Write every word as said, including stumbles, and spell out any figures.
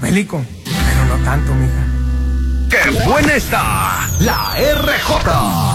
famélico, pero no tanto, mija. ¡Qué buena está la R J!